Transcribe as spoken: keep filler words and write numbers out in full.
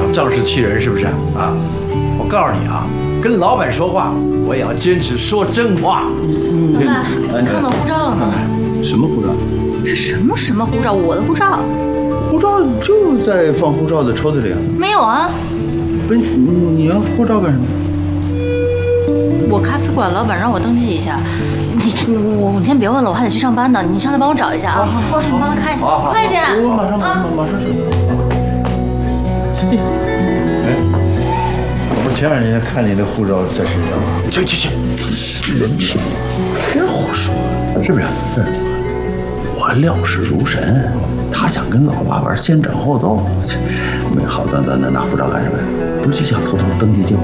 仗势欺人，是不是啊？我告诉你啊，跟老板说话，我也要坚持说真话。 老板，看到护照了吗？ 什么护照？ 是什么什么护照？我的护照。 护照就在放护照的抽屉里啊。 没有啊。 不是，你你要护照干什么？ 我咖啡馆老板让我登记一下。你我你先别问了，我还得去上班呢。你上来帮我找一下啊。或者你帮他看一下，快点。 我马上马上马上去。 哎，我不是前两天看你的护照在身上吗？ 去去去，人气，别胡说， 是不是？是。 我料事如神，他想跟老八玩先斩后奏，没好端端的拿护照干什么呀？不是就想偷偷登记结婚？